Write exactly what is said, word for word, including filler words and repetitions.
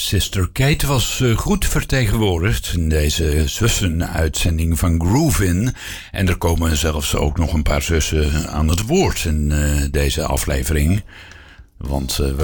Sister Kate was uh, goed vertegenwoordigd in deze zussen-uitzending van Groovin. En er komen zelfs ook nog een paar zussen aan het woord in uh, deze aflevering. Want uh, we